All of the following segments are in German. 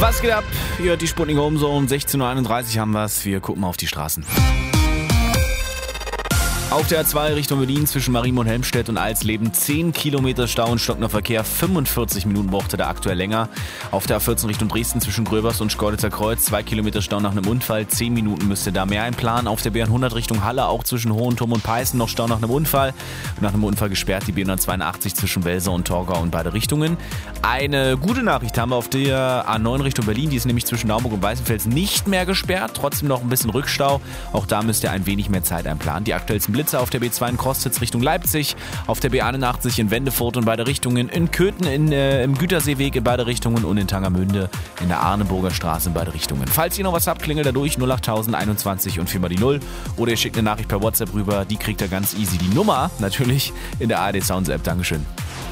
Was geht ab? Ihr hört die Sputnik Home Zone. 16.31 Uhr haben wir's. Wir gucken mal auf die Straßen. Auf der A2 Richtung Berlin zwischen Marienburg und Helmstedt und Alsleben 10 Kilometer Stau und stockender Verkehr. 45 Minuten brauchte da aktuell länger. Auf der A14 Richtung Dresden zwischen Gröbers und Schkeuditzer Kreuz 2 Kilometer Stau nach einem Unfall. 10 Minuten müsste da mehr einplanen. Auf der B100 Richtung Halle auch zwischen Hohenturm und Peißen noch Stau nach einem Unfall. Und nach einem Unfall gesperrt die B182 zwischen Welser und Torgau in beide Richtungen. Eine gute Nachricht haben wir auf der A9 Richtung Berlin. Die ist nämlich zwischen Naumburg und Weißenfels nicht mehr gesperrt. Trotzdem noch ein bisschen Rückstau. Auch da müsst ihr ein wenig mehr Zeit einplanen. Die aktuellsten Blitze auf der B2 in Krostitz Richtung Leipzig, auf der B81 in Wendefurt in beide Richtungen, in Köthen im Güterseeweg in beide Richtungen und in Tangermünde in der Arneburger Straße in beide Richtungen. Falls ihr noch was habt, klingelt da durch 08021 und 4 mal die 0 oder ihr schickt eine Nachricht per WhatsApp rüber, die kriegt ihr ganz easy. Die Nummer natürlich in der ARD Sounds App. Dankeschön.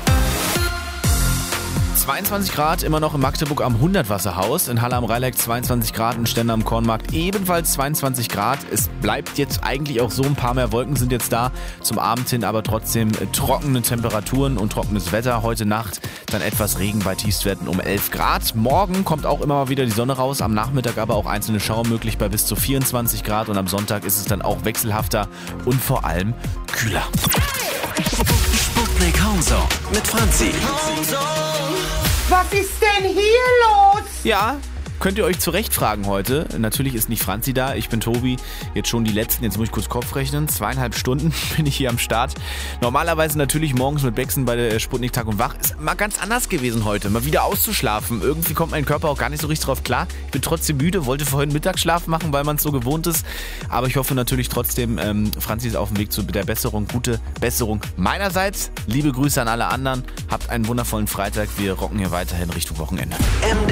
22 Grad immer noch in Magdeburg am Hundertwasserhaus, in Halle am Rheineck 22 Grad, in Stender am Kornmarkt ebenfalls 22 Grad. Es bleibt jetzt eigentlich auch so, ein paar mehr Wolken sind jetzt da zum Abend hin, aber trotzdem trockene Temperaturen und trockenes Wetter. Heute Nacht dann etwas Regen bei Tiefstwerten um 11 Grad. Morgen kommt auch immer mal wieder die Sonne raus, am Nachmittag aber auch einzelne Schauer möglich bei bis zu 24 Grad und am Sonntag ist es dann auch wechselhafter und vor allem kühler. Sputnik Home Zone mit Franzi. Was ist denn hier los? Ja, könnt ihr euch zurecht fragen heute. Natürlich ist nicht Franzi da, ich bin Tobi. Jetzt schon die letzten, jetzt muss ich kurz Kopf rechnen, 2,5 Stunden bin ich hier am Start. Normalerweise natürlich morgens mit Bexen bei der Sputnik Tag und Wach. Ist mal ganz anders gewesen heute, mal wieder auszuschlafen. Irgendwie kommt mein Körper auch gar nicht so richtig drauf klar. Ich bin trotzdem müde, wollte vorhin Mittagsschlaf machen, weil man es so gewohnt ist. Aber ich hoffe natürlich trotzdem, Franzi ist auf dem Weg zu der Besserung. Gute Besserung meinerseits. Liebe Grüße an alle anderen. Habt einen wundervollen Freitag. Wir rocken hier weiterhin Richtung Wochenende.